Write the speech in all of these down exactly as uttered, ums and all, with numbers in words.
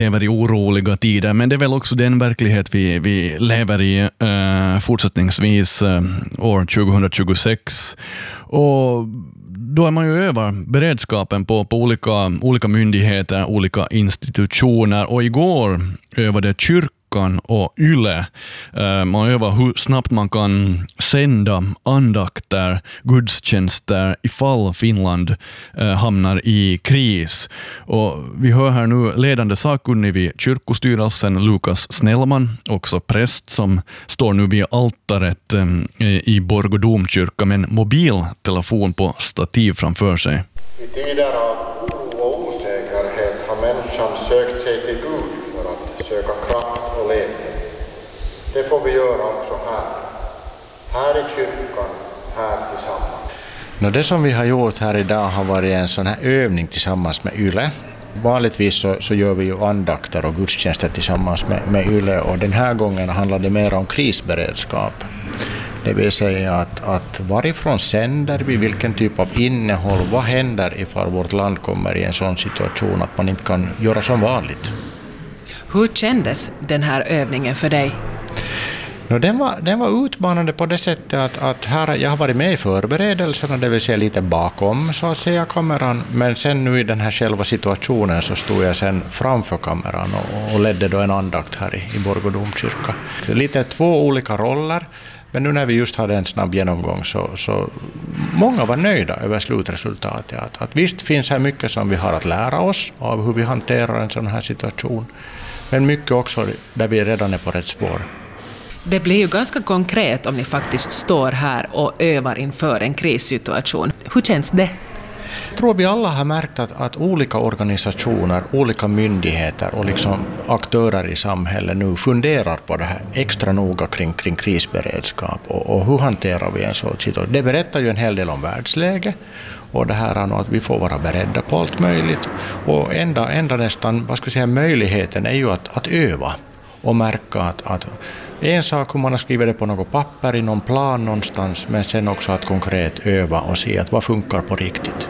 lever i oroliga tider, men det är väl också den verklighet vi, vi lever i eh, fortsättningsvis eh, år tjugohundratjugosex. Och då är man ju över beredskapen på, på olika, olika myndigheter, olika institutioner. Och igår övade kyrkan och Yle. Man övar hur snabbt man kan sända andakter, gudstjänster ifall Finland hamnar i kris. Och vi hör här nu ledande sakkunnig vid kyrkostyrelsen, Lukas Snellman, också präst som står nu vid altaret i Borgå domkyrka med en mobiltelefon på stativ framför sig. I tider av oro och osäkerhet har människan sökt sig till Gud för att söka kraft och ledning. Det får vi göra också här. Här i kyrkan, här tillsammans. No, det som vi har gjort här idag har varit en sån här övning tillsammans med Yle. Vanligtvis så, så gör vi ju andakter och gudstjänster tillsammans med, med Yle, och den här gången handlar det mer om krisberedskap. Det vill säga att, att varifrån sänder vi, vilken typ av innehåll, vad händer ifall vårt land kommer i en sån situation att man inte kan göra som vanligt. Hur kändes den här övningen för dig? No, den, var, den var utmanande på det sättet att, att här, jag har varit med i förberedelserna, det vill säga lite bakom så att säga kameran, men sen nu i den här själva situationen så stod jag sen framför kameran och, och ledde då en andakt här i, i Borgå domkyrka. Lite två olika roller. Men nu när vi just hade en snabb genomgång så, så många var nöjda över slutresultatet. Att, att visst finns här mycket som vi har att lära oss av hur vi hanterar en sån här situation. Men mycket också där vi redan är på rätt spår. Det blir ju ganska konkret om ni faktiskt står här och övar inför en krissituation. Hur känns det? Jag tror vi alla har märkt att, att olika organisationer, olika myndigheter och liksom aktörer i samhället nu funderar på det här extra noga kring, kring krisberedskap och, och hur hanterar vi en sån situation. Det berättar ju en hel del om världsläge och det här är att vi får vara beredda på allt möjligt. Och enda, enda nästan, vad ska jag säga, möjligheten är ju att, att öva och märka att, att en sak hur man har skrivit det på något papper i någon plan någonstans, men sen också att konkret öva och se att vad funkar på riktigt.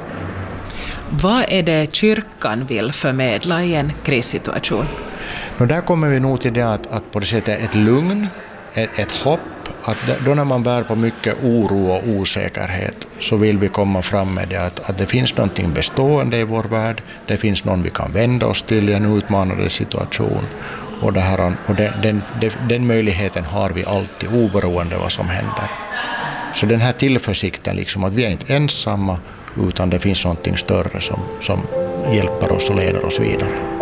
Vad är det kyrkan vill förmedla i en krissituation? Och där kommer vi nog till det att, att på det sättet ett lugn, ett, ett hopp, att då när man bär på mycket oro och osäkerhet så vill vi komma fram med det att, att det finns någonting bestående i vår värld, det finns någon vi kan vända oss till i en utmanande situation. Och, det här, och den, den, den möjligheten har vi alltid oberoende vad som händer. Så den här tillförsikten, liksom att vi är inte ensamma utan det finns någonting större som, som hjälper oss och leder oss vidare.